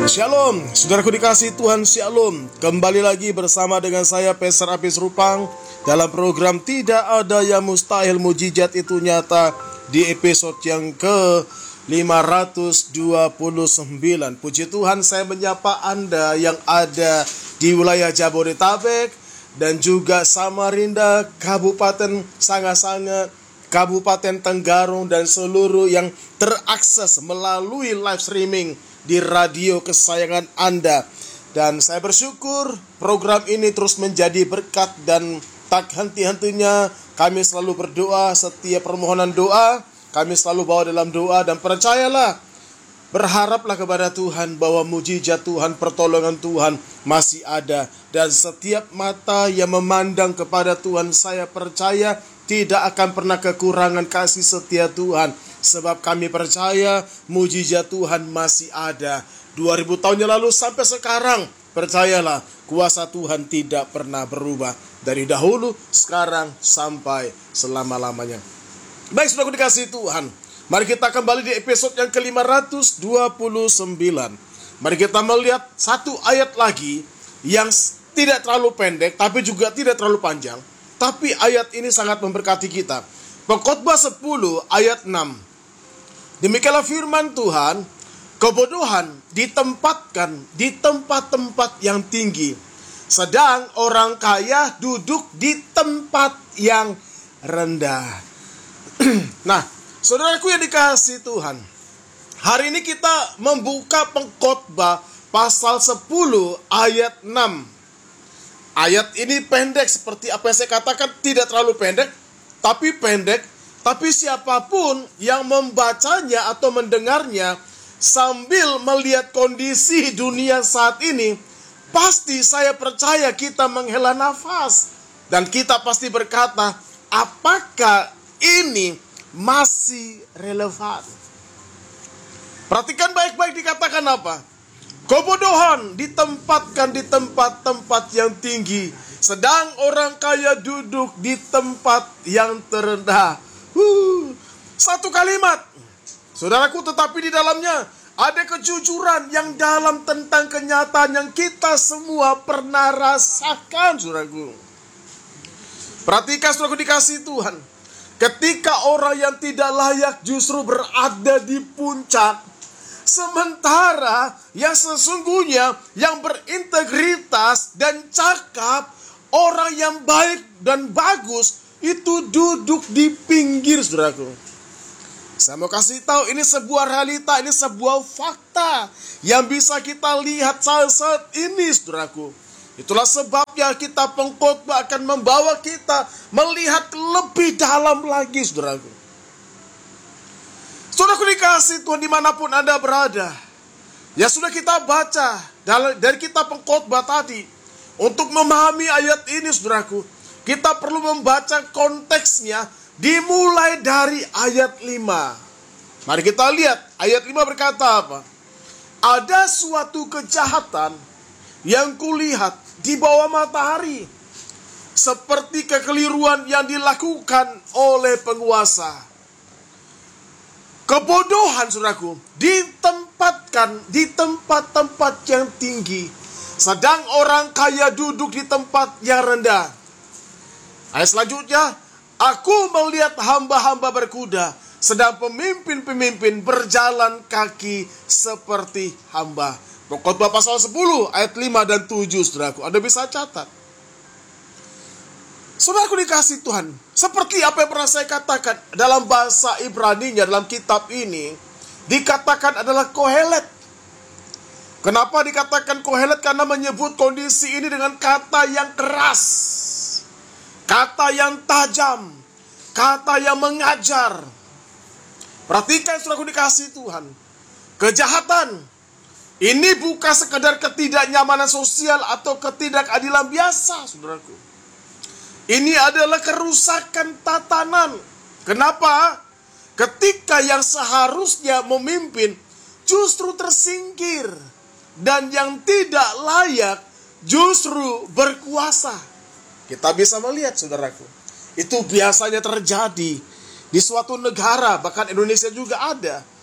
Shalom, saudaraku dikasih Tuhan, Shalom. Kembali lagi bersama dengan saya Peser Apis Rupang dalam program Tidak Ada Yang Mustahil, Mujizat Itu Nyata di episode yang ke-529. Puji Tuhan, saya menyapa Anda yang ada di wilayah Jabodetabek dan juga Samarinda, Kabupaten Sanga-Sanga, Kabupaten Tenggarong, dan seluruh yang terakses melalui live streaming di radio kesayangan Anda. Dan saya bersyukur program ini terus menjadi berkat, dan tak henti-hentinya kami selalu berdoa. Setiap permohonan doa kami selalu bawa dalam doa, dan percayalah, berharaplah kepada Tuhan bahwa mujizat Tuhan, pertolongan Tuhan masih ada. Dan setiap mata yang memandang kepada Tuhan, saya percaya tidak akan pernah kekurangan kasih setia Tuhan. Sebab kami percaya mujizat Tuhan masih ada. 2000 tahun yang lalu sampai sekarang, percayalah, kuasa Tuhan tidak pernah berubah. Dari dahulu, sekarang, sampai selama-lamanya. Baik, saudara dikasih Tuhan, mari kita kembali di episode yang ke-529. Mari kita melihat satu ayat lagi yang tidak terlalu pendek, tapi juga tidak terlalu panjang. Tapi ayat ini sangat memberkati kita. Pengkhotbah 10 ayat 6. Demikianlah firman Tuhan, kebodohan ditempatkan di tempat-tempat yang tinggi, sedang orang kaya duduk di tempat yang rendah. Nah, saudaraku yang dikasihi Tuhan, hari ini kita membuka Pengkhotbah pasal 10 ayat 6. Ayat ini pendek, seperti apa yang saya katakan, tidak terlalu pendek, tapi pendek. Tapi siapapun yang membacanya atau mendengarnya sambil melihat kondisi dunia saat ini, pasti saya percaya kita menghela nafas. Dan kita pasti berkata, apakah ini masih relevan? Perhatikan baik-baik, dikatakan apa? Kebodohan ditempatkan di tempat-tempat yang tinggi, sedang orang kaya duduk di tempat yang terendah. Satu kalimat, saudaraku, tetapi di dalamnya ada kejujuran yang dalam tentang kenyataan yang kita semua pernah rasakan, saudaraku. Perhatikan, saudaraku dikasih Tuhan, ketika orang yang tidak layak justru berada di puncak, sementara yang sesungguhnya yang berintegritas dan cakap, orang yang baik dan bagus, itu duduk di pinggir, saudaraku. Saya mau kasih tahu, ini sebuah realita, ini sebuah fakta yang bisa kita lihat saat ini, saudaraku. Itulah sebabnya kita pengkhotbah akan membawa kita melihat lebih dalam lagi, saudaraku. Saudaraku dikasih Tuhan, dimanapun Anda berada, ya sudah kita baca dari kitab Pengkhotbah tadi. Untuk memahami ayat ini, saudaraku, kita perlu membaca konteksnya dimulai dari ayat 5. Mari kita lihat, ayat 5 berkata apa? Ada suatu kejahatan yang kulihat di bawah matahari, seperti kekeliruan yang dilakukan oleh penguasa. Kebodohan, saudaraku, ditempatkan di tempat-tempat yang tinggi, sedang orang kaya duduk di tempat yang rendah. Ayat selanjutnya, aku melihat hamba-hamba berkuda, sedang pemimpin-pemimpin berjalan kaki seperti hamba. Pengkhotbah pasal 10 ayat 5 dan 7, saudaraku. Anda bisa catat. Saudaraku dikasih Tuhan, seperti apa yang pernah saya katakan, dalam bahasa Ibraninya dalam kitab ini dikatakan adalah Kohelet. Kenapa dikatakan Kohelet? Karena menyebut kondisi ini dengan kata yang keras, kata yang tajam, kata yang mengajar. Perhatikan, saudaraku dikasih Tuhan, kejahatan ini bukan sekedar ketidaknyamanan sosial atau ketidakadilan biasa, saudaraku. Ini adalah kerusakan tatanan. Kenapa? Ketika yang seharusnya memimpin justru tersingkir, dan yang tidak layak justru berkuasa. Kita bisa melihat, saudaraku, itu biasanya terjadi di suatu negara, bahkan Indonesia juga ada.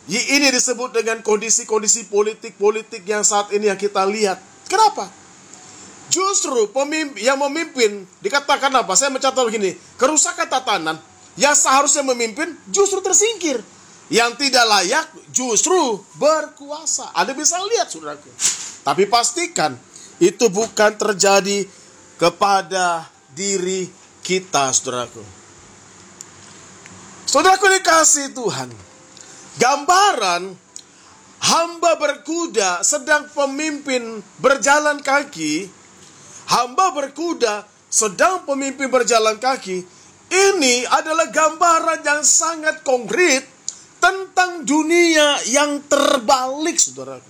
Ini disebut dengan kondisi-kondisi politik yang saat ini yang kita lihat. Kenapa? Justru yang memimpin dikatakan apa? Saya mencatat begini, kerusakan tatanan yang seharusnya memimpin justru tersingkir. Yang tidak layak justru berkuasa. Anda bisa lihat, saudaraku. Tapi pastikan itu bukan terjadi kepada diri kita, saudaraku. Saudaraku dikasihi Tuhan, gambaran hamba berkuda sedang pemimpin berjalan kaki, hamba berkuda sedang pemimpin berjalan kaki, ini adalah gambaran yang sangat konkret tentang dunia yang terbalik, saudaraku.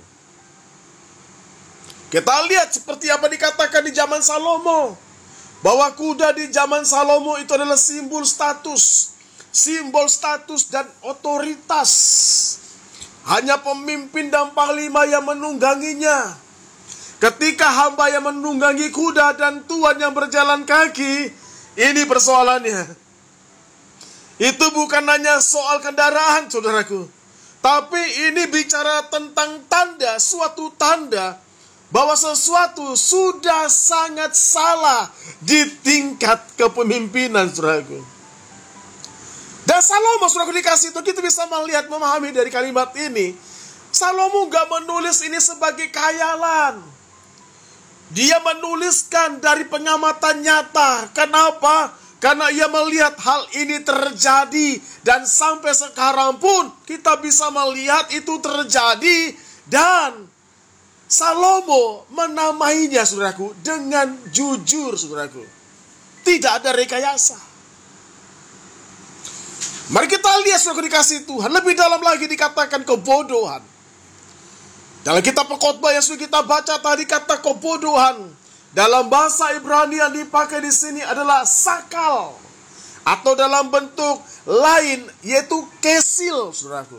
Kita lihat seperti apa dikatakan di zaman Salomo, bahwa kuda di zaman Salomo itu adalah simbol status dan otoritas. Hanya pemimpin dan panglima yang menungganginya. Ketika hamba yang menunggangi kuda dan tuan yang berjalan kaki, ini persoalannya. Itu bukan hanya soal kendaraan, saudaraku. Tapi ini bicara tentang tanda, suatu tanda bahwa sesuatu sudah sangat salah di tingkat kepemimpinan, saudaraku. Dan Salomo, saudaraku dikasih itu, kita bisa melihat, memahami dari kalimat ini. Salomo gak menulis ini sebagai khayalan. Dia menuliskan dari pengamatan nyata. Kenapa? Karena ia melihat hal ini terjadi. Dan sampai sekarang pun kita bisa melihat itu terjadi. Dan Salomo menamainya, saudaraku, dengan jujur, saudaraku. Tidak ada rekayasa. Mari kita lihat, saudaraku dikasih Tuhan. Lebih dalam lagi dikatakan kebodohan. Dalam kitab Pengkhotbah yang sudah kita baca tadi, kata kebodohan dalam bahasa Ibrani yang dipakai di sini adalah sakal, atau dalam bentuk lain yaitu kesil, saudaraku.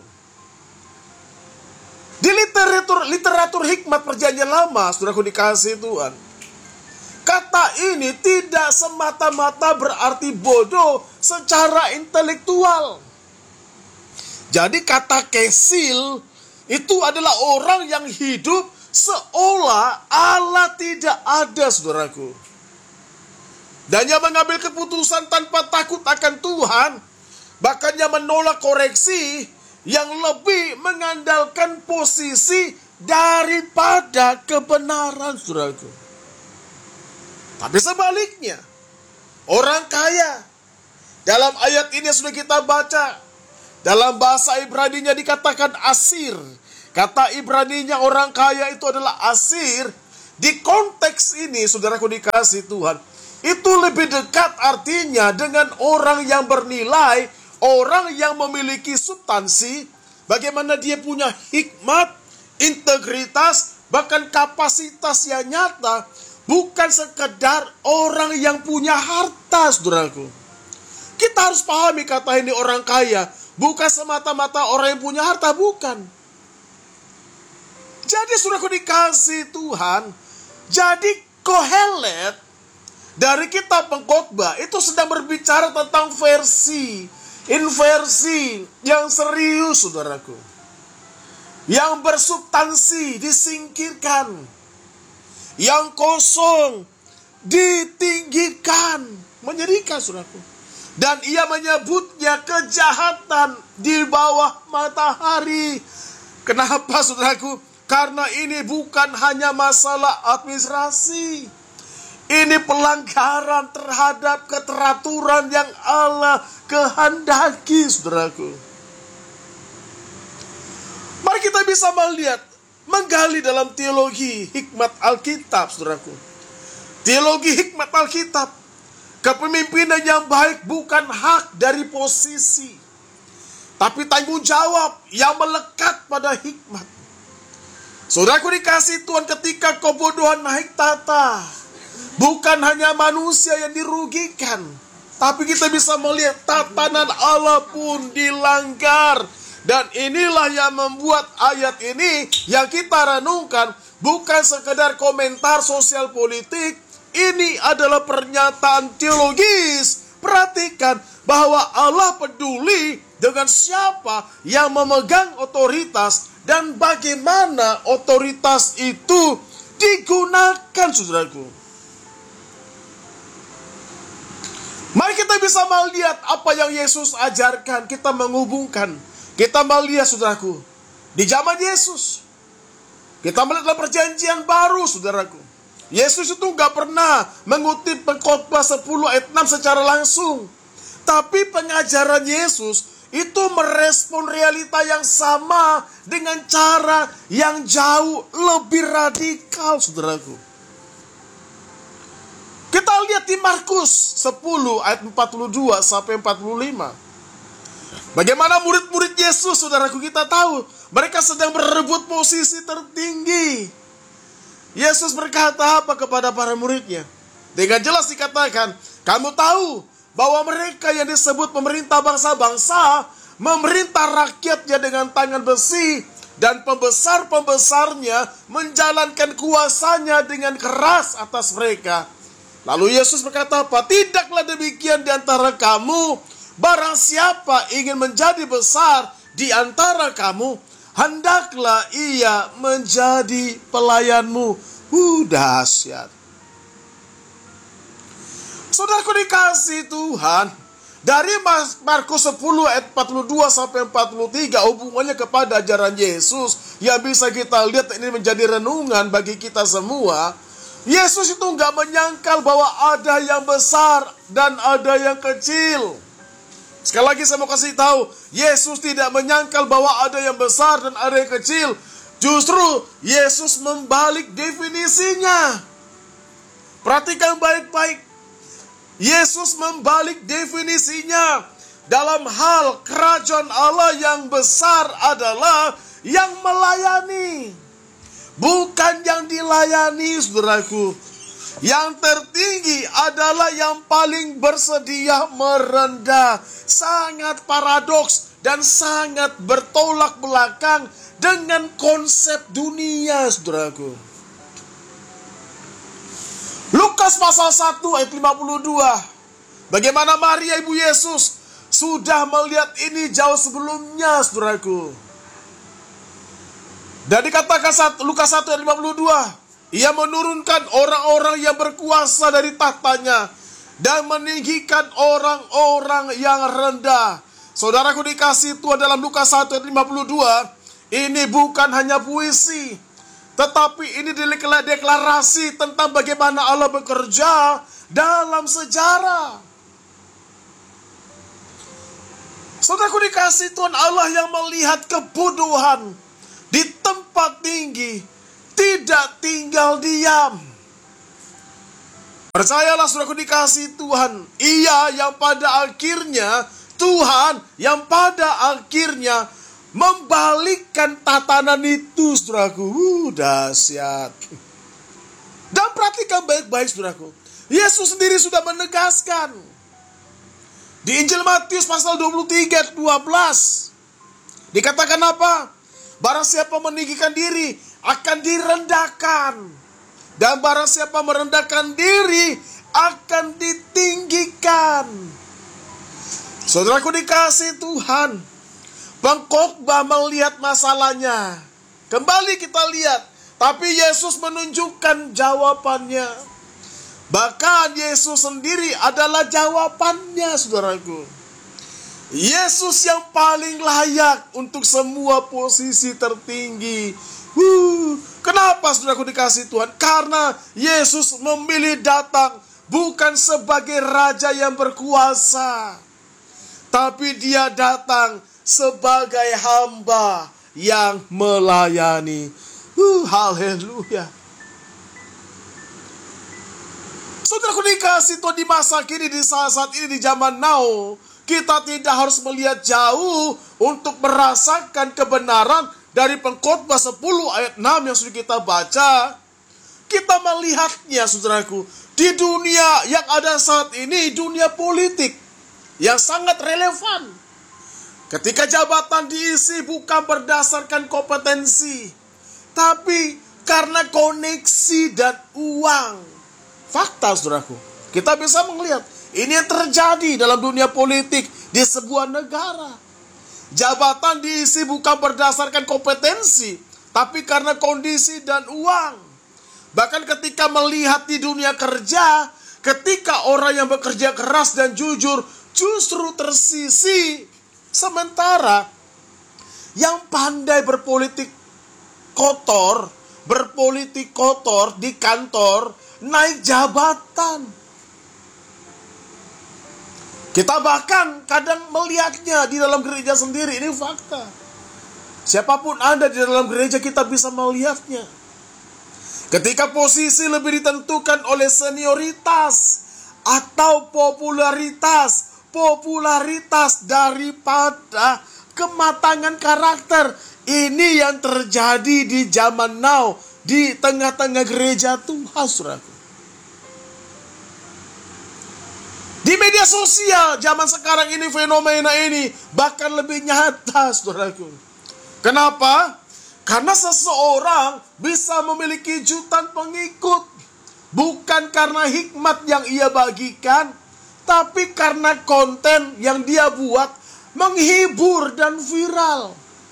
Di literatur hikmat perjanjian lama, saudaraku dikasih Tuhan, kata ini tidak semata-mata berarti bodoh secara intelektual. Jadi kata kesil itu adalah orang yang hidup seolah Allah tidak ada, saudaraku. Dan yang mengambil keputusan tanpa takut akan Tuhan. Bahkan yang menolak koreksi, yang lebih mengandalkan posisi daripada kebenaran, saudaraku. Tapi sebaliknya, orang kaya, dalam ayat ini sudah kita baca, dalam bahasa Ibraninya dikatakan asir. Kata Ibraninya orang kaya itu adalah asir. Di konteks ini, saudaraku dikasih Tuhan, itu lebih dekat artinya dengan orang yang bernilai, orang yang memiliki substansi, bagaimana dia punya hikmat, integritas, bahkan kapasitas yang nyata, bukan sekedar orang yang punya harta, saudaraku. Kita harus pahami kata ini orang kaya, bukan semata-mata orang yang punya harta, bukan. Jadi saudaraku dikasih Tuhan, jadi Kohelet dari kitab Pengkhotbah itu sedang berbicara tentang inversi yang serius, saudaraku. Yang bersubstansi disingkirkan, yang kosong ditinggikan. Menyedihkan, saudaraku. Dan ia menyebutnya kejahatan di bawah matahari. Kenapa, saudaraku? Karena ini bukan hanya masalah administrasi. Ini pelanggaran terhadap keteraturan yang Allah kehendaki, saudaraku. Mari kita bisa melihat, menggali dalam teologi hikmat Alkitab, saudaraku. Teologi hikmat Alkitab, kepemimpinan yang baik bukan hak dari posisi, tapi tanggung jawab yang melekat pada hikmat. Saudaraku dikasih Tuhan, ketika kebodohan naik tata, bukan hanya manusia yang dirugikan, tapi kita bisa melihat tatanan Allah pun dilanggar. Dan inilah yang membuat ayat ini yang kita renungkan bukan sekedar komentar sosial politik. Ini adalah pernyataan teologis. Perhatikan bahwa Allah peduli dengan siapa yang memegang otoritas dan bagaimana otoritas itu digunakan, saudaraku. Mari kita bisa melihat apa yang Yesus ajarkan. Kita menghubungkan. Kita melihat, saudaraku, di zaman Yesus. Kita melihat dalam perjanjian baru, saudaraku. Yesus itu gak pernah mengutip Pengkhotbah 10 ayat 6 secara langsung. Tapi pengajaran Yesus itu merespon realita yang sama dengan cara yang jauh lebih radikal, saudaraku. Kita lihat di Markus 10 ayat 42 sampai 45. Bagaimana murid-murid Yesus, saudaraku, kita tahu mereka sedang berebut posisi tertinggi. Yesus berkata apa kepada para muridnya? Dengan jelas dikatakan, kamu tahu bahwa mereka yang disebut pemerintah bangsa-bangsa memerintah rakyatnya dengan tangan besi, dan pembesar-pembesarnya menjalankan kuasanya dengan keras atas mereka. Lalu Yesus berkata apa? Tidaklah demikian di antara kamu. Barang siapa ingin menjadi besar di antara kamu, hendaklah ia menjadi pelayanmu. Dahsyat. Saudaraku dikasih Tuhan, dari Markus 10 ayat 42 sampai 43, hubungannya kepada ajaran Yesus yang bisa kita lihat ini menjadi renungan bagi kita semua. Yesus itu nggak menyangkal bahwa ada yang besar dan ada yang kecil. Sekali lagi saya mau kasih tahu, Yesus tidak menyangkal bahwa ada yang besar dan ada yang kecil. Justru Yesus membalik definisinya. Perhatikan baik-baik. Yesus membalik definisinya. Dalam hal kerajaan Allah yang besar adalah yang melayani, bukan yang dilayani, saudaraku. Yang tertinggi adalah yang paling bersedia merendah. Sangat paradoks dan sangat bertolak belakang dengan konsep dunia, saudaraku. Lukas pasal 1 ayat 52. Bagaimana Maria ibu Yesus sudah melihat ini jauh sebelumnya, saudaraku. Dan dikatakan Lukas 1 ayat 52, ia menurunkan orang-orang yang berkuasa dari tahtanya dan meninggikan orang-orang yang rendah. Saudaraku dikasih Tuhan, dalam Lukas 1 ayat 52, ini bukan hanya puisi, tetapi ini deklarasi tentang bagaimana Allah bekerja dalam sejarah. Saudaraku dikasih Tuhan, Allah yang melihat kebodohan di tempat tinggi tidak tinggal diam. Percayalah saudaraku dikasih Tuhan, Ia yang pada akhirnya, Tuhan yang pada akhirnya membalikkan tatanan itu, saudaraku. Dahsyat. Dan perhatikan baik-baik, saudaraku. Yesus sendiri sudah menegaskan di Injil Matius pasal 23 ayat 12. Dikatakan apa? Barang siapa meninggikan diri akan direndahkan, dan barang siapa merendahkan diri akan ditinggikan. Saudaraku dikasih Tuhan, Pengkhotbah melihat masalahnya. Kembali kita lihat, tapi Yesus menunjukkan jawabannya. Bahkan Yesus sendiri adalah jawabannya, saudaraku. Yesus yang paling layak untuk semua posisi tertinggi. Kenapa saudaraku dikasih Tuhan? Karena Yesus memilih datang bukan sebagai raja yang berkuasa, tapi dia datang sebagai hamba yang melayani. Haleluya. Saudaraku dikasih Tuhan, di masa kini, di saat ini, di zaman now, kita tidak harus melihat jauh untuk merasakan kebenaran dari Pengkhotbah 10 ayat 6 yang sudah kita baca. Kita melihatnya, saudaraku, di dunia yang ada saat ini, dunia politik yang sangat relevan. Ketika jabatan diisi bukan berdasarkan kompetensi, tapi karena koneksi dan uang. Fakta, saudaraku, kita bisa melihat ini yang terjadi dalam dunia politik di sebuah negara. Jabatan diisi bukan berdasarkan kompetensi, tapi karena kondisi dan uang. Bahkan ketika melihat di dunia kerja, ketika orang yang bekerja keras dan jujur justru tersisi, sementara yang pandai berpolitik kotor di kantor naik jabatan. Kita bahkan kadang melihatnya di dalam gereja sendiri. Ini fakta. Siapapun Anda di dalam gereja, kita bisa melihatnya. Ketika posisi lebih ditentukan oleh senioritas atau popularitas daripada kematangan karakter. Ini yang terjadi di zaman now, di tengah-tengah gereja Tuhan, saudaraku. Di media sosial zaman sekarang ini, fenomena ini bahkan lebih nyata, saudaraku. Kenapa? Karena seseorang bisa memiliki jutaan pengikut bukan karena hikmat yang ia bagikan, tapi karena konten yang dia buat menghibur dan viral.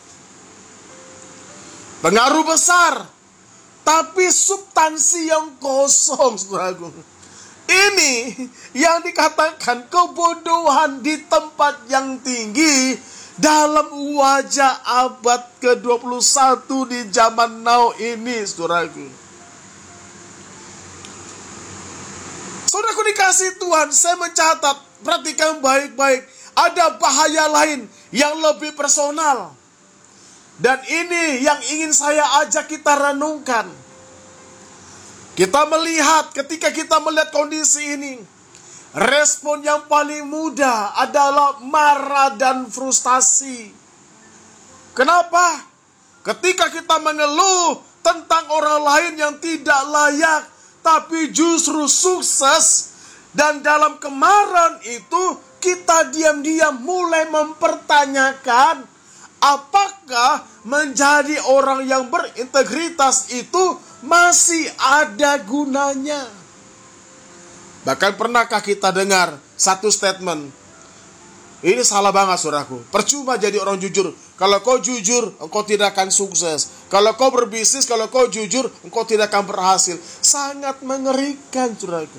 Pengaruh besar, tapi substansi yang kosong, saudaraku. Ini yang dikatakan kebodohan di tempat yang tinggi dalam wajah abad ke-21 di zaman now ini, saudaraku. Saudaraku dikasih Tuhan, saya mencatat, perhatikan baik-baik, ada bahaya lain yang lebih personal. Dan ini yang ingin saya ajak kita renungkan. Ketika kita melihat kondisi ini, respon yang paling mudah adalah marah dan frustasi. Kenapa? Ketika kita mengeluh tentang orang lain yang tidak layak, tapi justru sukses, dan dalam kemarahan itu kita diam-diam mulai mempertanyakan, apakah menjadi orang yang berintegritas itu masih ada gunanya? Bahkan pernahkah kita dengar satu statement, ini salah banget, saudaraku. Percuma jadi orang jujur. Kalau kau jujur, engkau tidak akan sukses. Kalau kau berbisnis, kalau kau jujur, engkau tidak akan berhasil. Sangat mengerikan, saudaraku.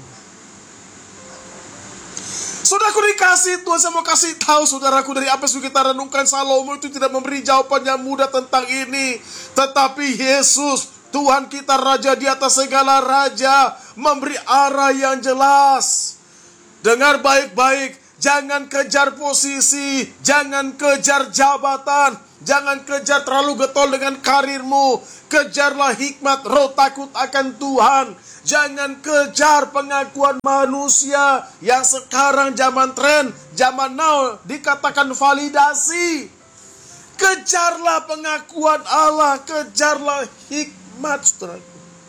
Saudaraku dikasih Tuhan, saya mau kasih tahu saudaraku, dari apa yang kita renungkan, Salomo itu tidak memberi jawaban yang mudah tentang ini. Tetapi Yesus, Tuhan kita, Raja di atas segala raja, memberi arah yang jelas. Dengar baik-baik, jangan kejar posisi, jangan kejar jabatan, jangan kejar terlalu getol dengan karirmu. Kejarlah hikmat, roh takut akan Tuhan. Jangan kejar pengakuan manusia yang sekarang zaman tren, zaman now dikatakan validasi. Kejarlah pengakuan Allah, kejarlah hikmat, saudaraku.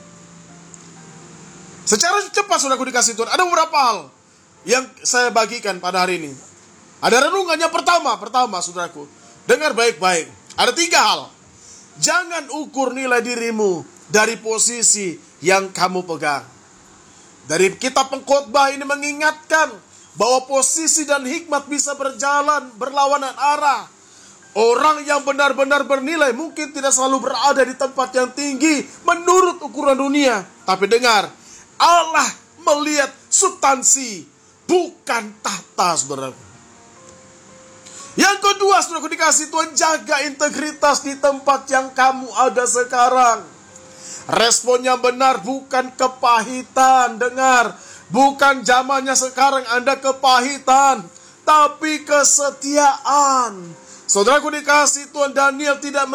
Secara cepat, saudaraku dikasih Tuhan, ada beberapa hal yang saya bagikan pada hari ini. Ada renungan yang pertama, saudaraku, dengar baik-baik. Ada 3 hal. Jangan ukur nilai dirimu dari posisi yang kamu pegang. Dari kitab Pengkhotbah ini mengingatkan bahwa posisi dan hikmat bisa berjalan berlawanan arah. Orang yang benar-benar bernilai mungkin tidak selalu berada di tempat yang tinggi menurut ukuran dunia. Tapi dengar, Allah melihat substansi, bukan tahta, saudara. Yang kedua, saudaraku dikasih Tuhan, jaga integritas di tempat yang kamu ada sekarang. Respon yang benar bukan kepahitan. Dengar, bukan zamannya sekarang Anda kepahitan, tapi kesetiaan. Saudaraku dikasih Tuhan, Daniel tidak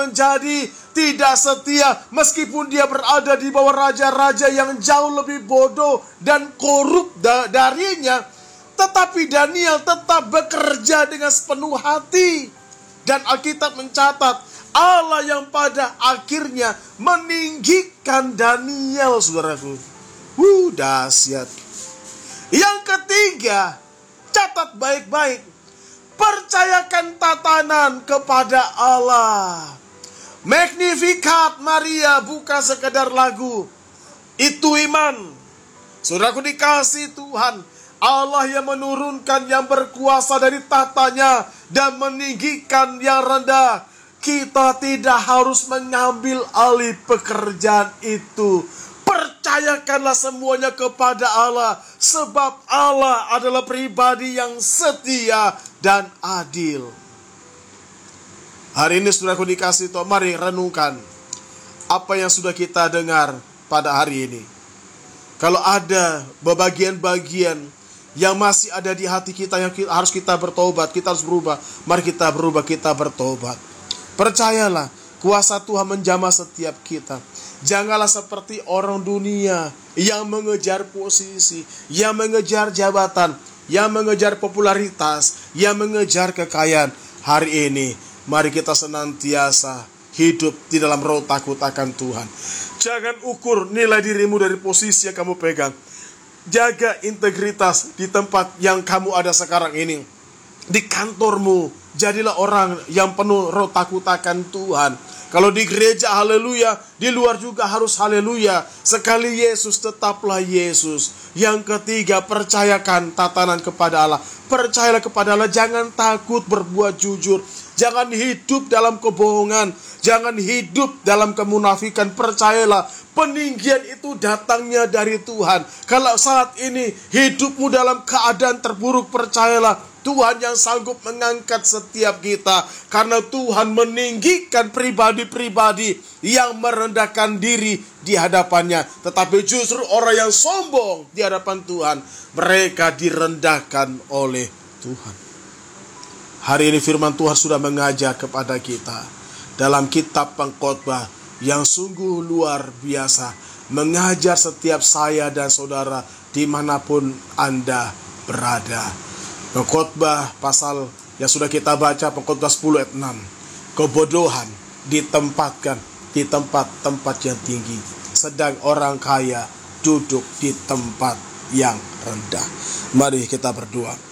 setia meskipun dia berada di bawah raja-raja yang jauh lebih bodoh dan korup darinya. Tetapi Daniel tetap bekerja dengan sepenuh hati. Dan Alkitab mencatat, Allah yang pada akhirnya meninggikan Daniel, saudaraku. Dahsyat. Yang ketiga, catat baik-baik. Percayakan tatanan kepada Allah. Magnificat Maria bukan sekedar lagu. Itu iman. Saudaraku dikasih Tuhan, Allah yang menurunkan yang berkuasa dari tahtanya dan meninggikan yang rendah. Kita tidak harus mengambil alih pekerjaan itu. Percayakanlah semuanya kepada Allah, sebab Allah adalah pribadi yang setia dan adil. Hari ini saudaraku dikasih Tuhan, mari renungkan apa yang sudah kita dengar pada hari ini. Kalau ada bagian-bagian yang masih ada di hati kita yang harus kita bertobat, kita harus berubah. Mari kita berubah, kita bertobat. Percayalah, kuasa Tuhan menjamah setiap kita. Janganlah seperti orang dunia yang mengejar posisi, yang mengejar jabatan, yang mengejar popularitas, yang mengejar kekayaan. Hari ini, mari kita senantiasa hidup di dalam roh takut akan Tuhan. Jangan ukur nilai dirimu dari posisi yang kamu pegang. Jaga integritas di tempat yang kamu ada sekarang ini. Di kantormu, jadilah orang yang penuh roh takut akan Tuhan. Kalau di gereja haleluya, di luar juga harus haleluya. Sekali Yesus, tetaplah Yesus. Yang ketiga, percayakan tatanan kepada Allah. Percayalah kepada Allah, jangan takut berbuat jujur. Jangan hidup dalam kebohongan. Jangan hidup dalam kemunafikan. Percayalah, peninggian itu datangnya dari Tuhan. Kalau saat ini hidupmu dalam keadaan terburuk, percayalah Tuhan yang sanggup mengangkat setiap kita. Karena Tuhan meninggikan pribadi-pribadi yang merendahkan diri di hadapannya. Tetapi justru orang yang sombong di hadapan Tuhan, mereka direndahkan oleh Tuhan. Hari ini firman Tuhan sudah mengajar kepada kita dalam kitab Pengkhotbah yang sungguh luar biasa, mengajar setiap saya dan saudara dimanapun Anda berada. Pengkhotbah pasal yang sudah kita baca, Pengkhotbah 10 ayat 6. Kebodohan ditempatkan di tempat-tempat yang tinggi, sedang orang kaya duduk di tempat yang rendah. Mari kita berdoa.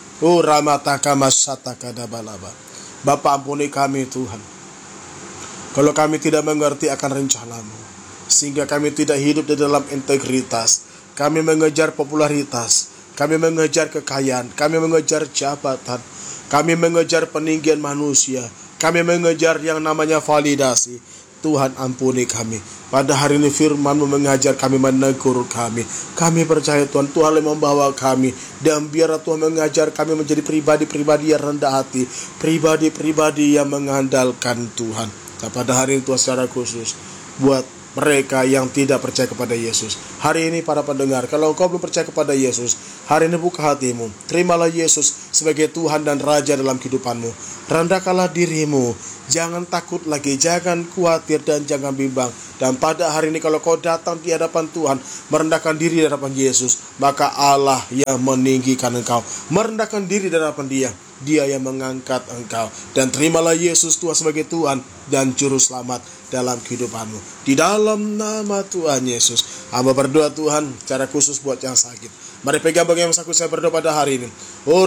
Bapa, ampuni kami Tuhan, kalau kami tidak mengerti akan rencana-Mu, sehingga kami tidak hidup di dalam integritas. Kami mengejar popularitas, kami mengejar kekayaan, kami mengejar jabatan, kami mengejar peninggian manusia, kami mengejar yang namanya validasi. Tuhan, ampuni kami. Pada hari ini firman-Mu mengajar kami, menegur kami. Kami percaya Tuhan, Tuhan yang membawa kami. Dan biarlah Tuhan mengajar kami menjadi pribadi-pribadi yang rendah hati, pribadi-pribadi yang mengandalkan Tuhan. Dan pada hari ini Tuhan secara khusus buat mereka yang tidak percaya kepada Yesus. Hari ini para pendengar, kalau engkau belum percaya kepada Yesus, hari ini buka hatimu. Terimalah Yesus sebagai Tuhan dan Raja dalam kehidupanmu. Rendahkanlah dirimu. Jangan takut lagi, jangan khawatir dan jangan bimbang. Dan pada hari ini kalau kau datang di hadapan Tuhan, merendahkan diri di hadapan Yesus, maka Allah yang meninggikan engkau. Merendahkan diri di hadapan Dia, Dia yang mengangkat engkau. Dan terimalah Yesus Tuhan sebagai Tuhan dan Juru Selamat dalam kehidupanmu. Di dalam nama Tuhan Yesus, hamba berdoa Tuhan secara khusus buat yang sakit. Mari pegang bagian yang sakit, saya berdoa pada hari ini.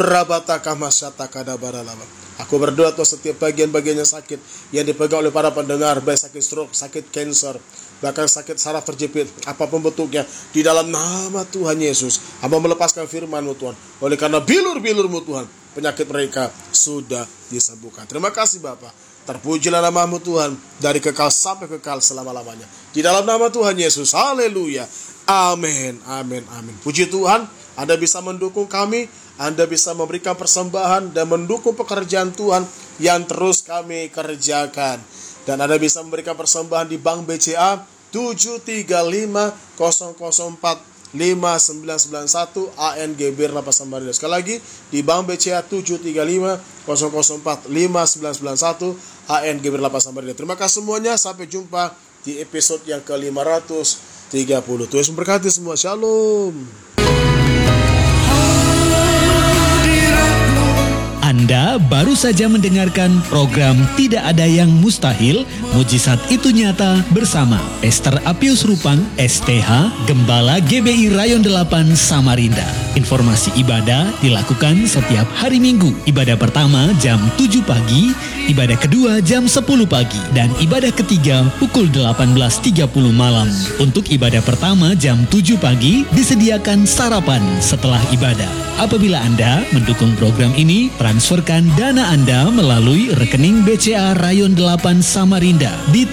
Aku berdoa Tuhan setiap bagian-bagian yang sakit yang dipegang oleh para pendengar, baik sakit stroke, sakit cancer, bahkan sakit saraf terjepit, apapun bentuknya, di dalam nama Tuhan Yesus, hamba melepaskan firman-Mu Tuhan. Oleh karena bilur-bilur-Mu Tuhan, penyakit mereka sudah disembuhkan. Terima kasih Bapa. Terpujilah nama-Mu Tuhan, dari kekal sampai kekal selama-lamanya. Di dalam nama Tuhan Yesus, haleluya, amin, amin, amin. Puji Tuhan, Anda bisa mendukung kami, Anda bisa memberikan persembahan dan mendukung pekerjaan Tuhan yang terus kami kerjakan. Dan Anda bisa memberikan persembahan di Bank BCA 73500459991 ANGB Lapas Samarinda. Sekali lagi, di Bank BCA 73500459991 ANGB Lapas Samarinda. Terima kasih semuanya, sampai jumpa di episode yang ke-530. Tuhan memberkati semua. Shalom. Anda baru saja mendengarkan program Tidak Ada Yang Mustahil, Mujizat Itu Nyata bersama Pastor Apius Rupang, STH, Gembala GBI Rayon 8 Samarinda. Informasi ibadah dilakukan setiap hari Minggu. Ibadah pertama jam 7 pagi, ibadah kedua jam 10 pagi, dan ibadah ketiga pukul 18.30 malam. Untuk ibadah pertama jam 7 pagi disediakan sarapan setelah ibadah. Apabila Anda mendukung program ini, transferkan dana Anda melalui rekening BCA Rayon 8 Samarinda di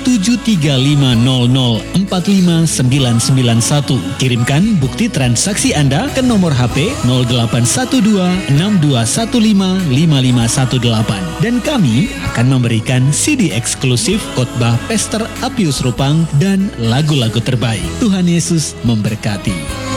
735045991. Kirimkan bukti transaksi Anda ke nomor HP 081262155518 dan kami akan memberikan CD eksklusif khotbah Pastor Apius Rupang dan lagu-lagu terbaik. Tuhan Yesus memberkati.